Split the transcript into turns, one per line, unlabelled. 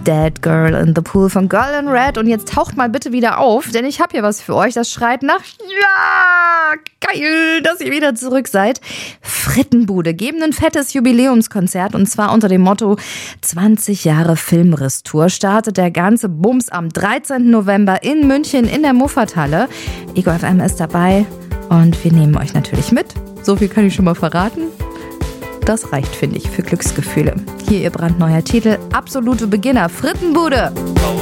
Dead Girl in the Pool von Girl in Red. Und jetzt taucht mal bitte wieder auf, denn ich habe hier was für euch. Das schreit nach, ja, geil, dass ihr wieder zurück seid. Frittenbude geben ein fettes Jubiläumskonzert und zwar unter dem Motto 20 Jahre Filmriss-Tour. Startet der ganze Bums am 13. November in München in der Muffathalle. Ego FM ist dabei und wir nehmen euch natürlich mit. So viel kann ich schon mal verraten. Das reicht, finde ich, für Glücksgefühle. Hier ihr brandneuer Titel, absolute Beginner, Frittenbude.